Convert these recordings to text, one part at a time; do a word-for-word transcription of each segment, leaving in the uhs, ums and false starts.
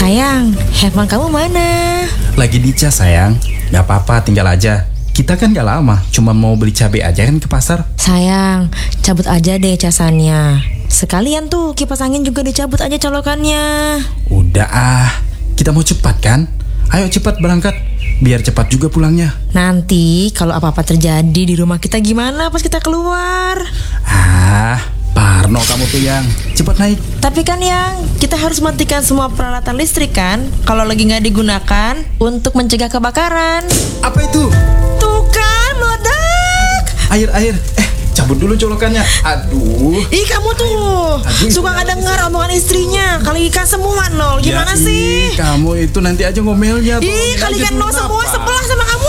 Sayang, handphone kamu mana? Lagi dicas sayang. Gak apa-apa, tinggal aja. Kita kan gak lama, cuma mau beli cabai aja kan ke pasar. Sayang, cabut aja deh casannya. Sekalian tuh kipas angin juga dicabut aja colokannya. Udah ah, kita mau cepat kan? Ayo cepat berangkat, biar cepat juga pulangnya. Nanti kalau apa-apa terjadi di rumah kita gimana pas kita keluar? Ah, Parno kamu tuh yang cepat naik. Tapi kan yang kita harus matikan semua peralatan listrik kan kalau lagi nggak digunakan untuk mencegah kebakaran. Apa itu? Tuh kan meledak. Air air. Eh cabut dulu colokannya. Aduh. Ih kamu tuh Aduh, suka nggak dengar omongan istrinya. Kalikan semua nol. Gimana ya, sih? Ih, kamu itu nanti aja ngomelnya. Ih kalikan nol semua sebelah sama kamu.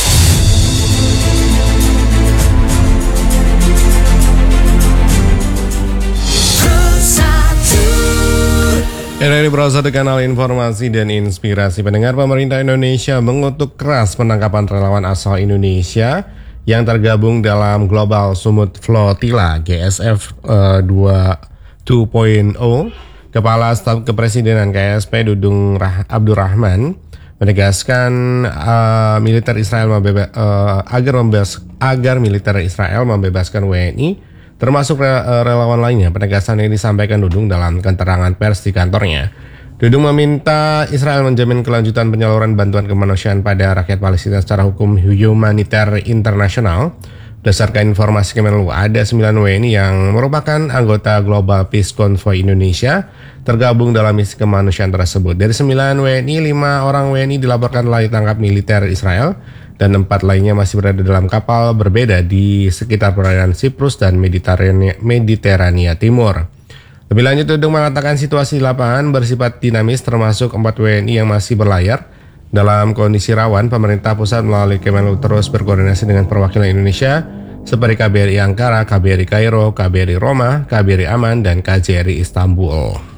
Ya, dari Pro satu kanal informasi dan inspirasi pendengar, pemerintah Indonesia mengutuk keras penangkapan relawan asal Indonesia yang tergabung dalam Global Sumut Flotilla G S F uh, dua titik nol. Kepala Staf Kepresidenan K S P Dudung Rah- Abdurrahman menegaskan uh, militer Israel membeba- uh, agar, membebas- agar militer Israel membebaskan W N I termasuk relawan lainnya. Penegasan ini disampaikan Dudung dalam keterangan pers di kantornya. Dudung meminta Israel menjamin kelanjutan penyaluran bantuan kemanusiaan pada rakyat Palestina secara hukum humaniter internasional. Berdasarkan informasi Kemenlu, ada sembilan W N I yang merupakan anggota Global Peace Convoy Indonesia tergabung dalam misi kemanusiaan tersebut. Dari sembilan W N I, lima orang W N I dilaporkan telah ditangkap militer Israel dan empat lainnya masih berada dalam kapal berbeda di sekitar perairan Siprus dan Mediterania, Mediterania Timur. Lebih lanjut, Dudung mengatakan situasi di lapangan bersifat dinamis termasuk empat W N I yang masih berlayar. Dalam kondisi rawan, pemerintah pusat melalui Kemenlu terus berkoordinasi dengan perwakilan Indonesia seperti K B R I Ankara, K B R I Kairo, K B R I Roma, K B R I Aman, dan K J R I Istanbul.